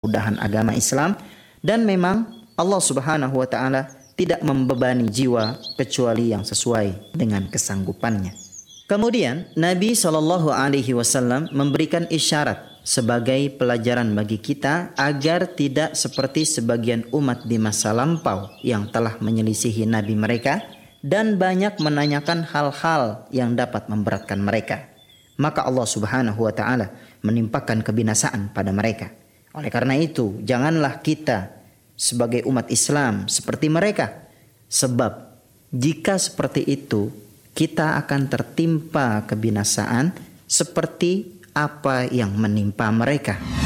kemudahan agama Islam, dan memang Allah Subhanahu wa taala tidak membebani jiwa kecuali yang sesuai dengan kesanggupannya. Kemudian Nabi SAW memberikan isyarat sebagai pelajaran bagi kita agar tidak seperti sebagian umat di masa lampau yang telah menyelisihi Nabi mereka dan banyak menanyakan hal-hal yang dapat memberatkan mereka. Maka Allah Subhanahu wa taala menimpakan kebinasaan pada mereka. Oleh karena itu, janganlah kita sebagai umat Islam seperti mereka. Sebab jika seperti itu, kita akan tertimpa kebinasaan seperti apa yang menimpa mereka.